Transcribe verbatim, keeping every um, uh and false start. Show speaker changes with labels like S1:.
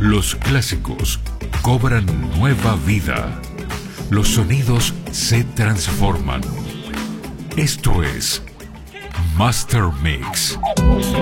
S1: Los clásicos cobran nueva vida. Los sonidos se transforman. Esto es Master Mix.